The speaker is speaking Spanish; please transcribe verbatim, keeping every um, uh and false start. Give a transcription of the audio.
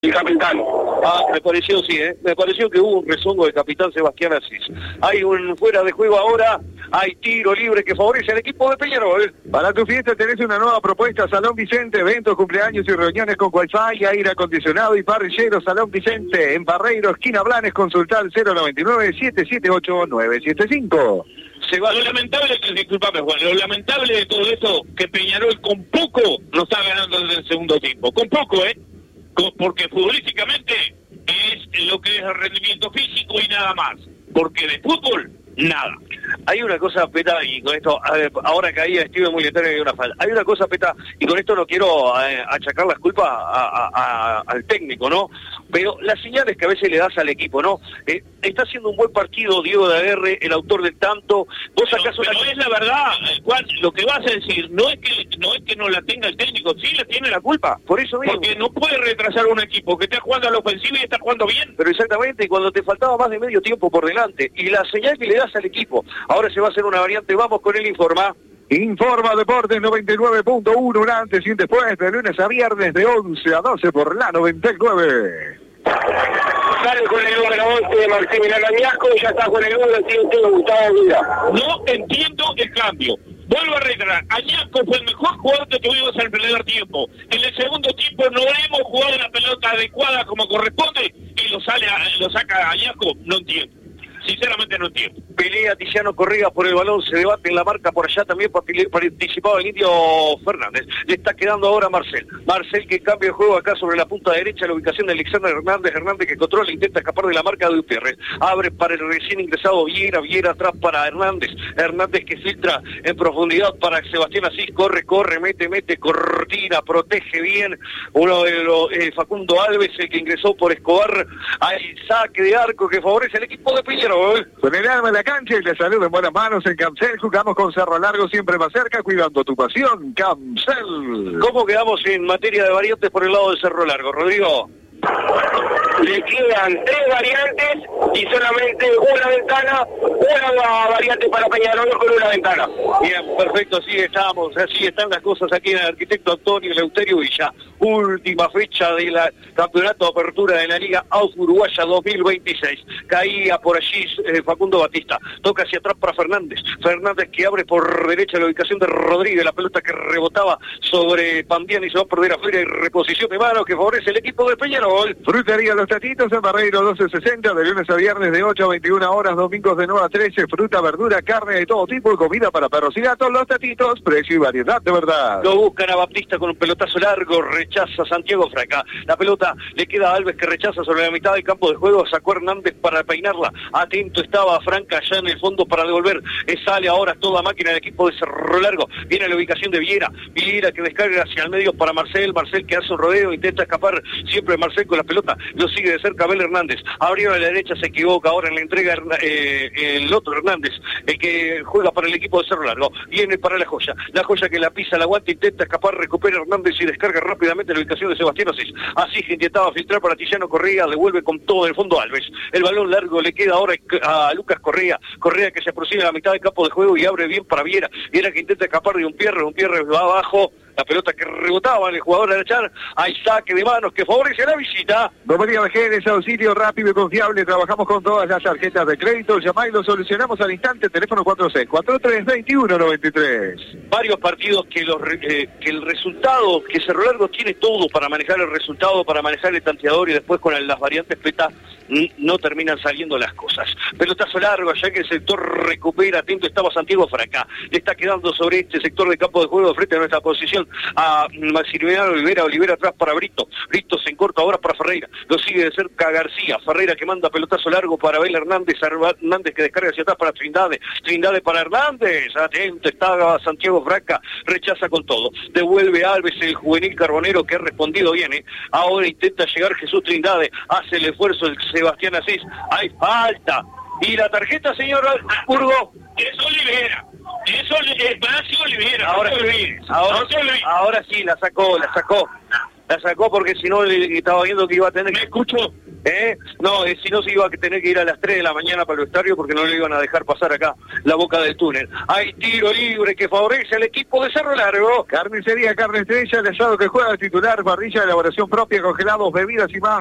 el capitán. Ah, me pareció, sí, ¿eh? Me pareció que hubo un rezongo del capitán Sebastián Asís. Hay un fuera de juego ahora, hay tiro libre que favorece al equipo de Peñarol. Para tu fiesta tenés una nueva propuesta, Salón Vicente, eventos, cumpleaños y reuniones con Wi-Fi, aire acondicionado y parrillero. Salón Vicente, en Barreiro, esquina Blanes, consultar cero noventa y nueve, siete siete ocho, nueve siete cinco. Se va. Lo lamentable, disculpame Juan, lo lamentable de todo esto, que Peñarol con poco no está ganando en el segundo tiempo. Con poco, ¿eh? Con, porque futbolísticamente es lo que es el rendimiento físico y nada más. Porque de fútbol, nada. Hay una cosa, Peta, y con esto, ahora caía Steven Mulletero y hay una falta. Hay una cosa, Peta, y con esto no quiero eh, achacar las culpas a, a, a, al técnico, ¿no? Pero las señales que a veces le das al equipo, ¿no? Eh, está haciendo un buen partido Diego de Aguerre, el autor del tanto. ¿Vos pero, acaso pero una... es la verdad, Juan, lo que vas a decir, no es que no es que no la tenga el técnico, sí le tiene la culpa. Por eso mismo. Porque no puede retrasar un equipo que está jugando a la ofensiva y está jugando bien. Pero exactamente, cuando te faltaba más de medio tiempo por delante, y la señal que le das al equipo, ahora se va a hacer una variante, vamos con el Informa. Informa Deportes noventa y nueve punto uno, un antes y un después, de lunes a viernes de once a doce por la noventa y nueve. Sale con el número once Maximiliano Añasco y ya está con el número siete Gustavo Vida. No entiendo el cambio. Vuelvo a reiterar, Añasco fue el mejor jugador que tuvimos en el primer tiempo. En el segundo tiempo no hemos jugado la pelota adecuada como corresponde y lo sale a, lo saca Añasco, no entiendo. Sinceramente no entiendo. Pelea Tiziano Correa por el balón, se debate en la marca, por allá también participaba el Indio Fernández. Le está quedando ahora Marcel. Marcel que cambia el juego acá sobre la punta derecha, la ubicación de Alexander Hernández. Hernández que controla, intenta escapar de la marca de Gutiérrez. Abre para el recién ingresado Viera, Viera atrás para Hernández. Hernández que filtra en profundidad para Sebastián Asís. Corre, corre, mete, mete, cortina, protege bien. Uno de los, eh, Facundo Alves, el que ingresó por Escobar. Hay saque de arco que favorece al equipo de Peñarol. Con el alma en la cancha y te saludo en buenas manos en Camcel. Jugamos con Cerro Largo siempre más cerca, cuidando tu pasión. Camcel. ¿Cómo quedamos en materia de variantes por el lado de Cerro Largo, Rodrigo? Le quedan tres variantes y solamente una ventana, una variante para Peñarol con una ventana. Bien, perfecto, así estamos, así están las cosas aquí en el arquitecto Antonio Eleuterio Villa. Última fecha del campeonato de apertura de la Liga A U F Uruguaya dos mil veintiséis. Caía por allí eh, Facundo Batista, toca hacia atrás para Fernández. Fernández que abre por derecha la ubicación de Rodríguez, la pelota que rebotaba sobre Pandiani y se va a perder afuera y reposición de mano que favorece el equipo de Peñarol. Frutería Los Tatitos en Barreiro doce sesenta, de lunes a viernes de ocho a veintiuna horas, domingos de nueve a trece, fruta, verdura, carne de todo tipo y comida para perros y gatos. Los Tatitos, precio y variedad de verdad. Lo buscan a Baptista con un pelotazo largo, rechaza Santiago Fraca. La pelota le queda a Alves que rechaza sobre la mitad del campo de juego, sacó Hernández para peinarla. Atento estaba Franca allá en el fondo para devolver. Eh, sale ahora toda máquina del equipo de Cerro Largo. Viene la ubicación de Viera. Viera que descarga hacia el medio para Marcel. Marcel que hace un rodeo, intenta escapar siempre Marcel con la pelota, lo sigue de cerca Abel Hernández, abrió a la derecha, se equivoca, ahora en la entrega eh, el otro Hernández, el que juega para el equipo de Cerro Largo, viene para la joya, la joya que la pisa, la aguanta, intenta escapar, recupera Hernández y descarga rápidamente la ubicación de Sebastián Asís. Así que intentaba filtrar para Tiziano Correa, devuelve con todo el fondo Alves, el balón largo le queda ahora a Lucas Correa, Correa que se aproxima a la mitad del campo de juego y abre bien para Viera, Viera que intenta escapar de un Pierre, un Pierre va abajo, la pelota que rebotaba en el jugador al echar, hay saque de manos que favorece a la visita. Domería Vejeres, auxilio rápido y confiable, trabajamos con todas las tarjetas de crédito, llamá y lo solucionamos al instante, teléfono cuatro seis cuatro tres, veintiuno noventa y tres. Varios partidos que, los, eh, que el resultado, que Cerro Largo tiene todo para manejar el resultado, para manejar el tanteador y después con las variantes Peta no terminan saliendo las cosas. Pelotazo largo, allá que el sector recupera, atento estaba Santiago Fraca, le está quedando sobre este sector de campo de juego frente a nuestra posición a Maximiliano Olivera, Olivera atrás para Brito, Brito se encorta ahora para Ferreira, lo sigue de cerca García, Ferreira que manda pelotazo largo para Abel Hernández, Hernández que descarga hacia atrás para Trindade, Trindade para Hernández, atento estaba Santiago Fraca, rechaza con todo, devuelve a Alves el juvenil carbonero que ha respondido bien, ¿eh? Ahora intenta llegar Jesús Trindade, hace el esfuerzo el Sebastián Asís, hay falta, y la tarjeta señor Burgo, es Olivera. Eso es Macio Olivera. Ahora, no te olvides, ahora, no te olvides. ahora sí la sacó, la sacó. La sacó porque si no le estaba viendo que iba a tener ¿Me que... escucho? ¿Eh? No, eh, si no se iba a tener que ir a las tres de la mañana para el vestuario porque no le iban a dejar pasar acá la boca del túnel. Hay tiro libre que favorece al equipo de Cerro Largo. Carnicería Carne Estrella, el asado que juega titular, parrilla de elaboración propia, congelados, bebidas y más.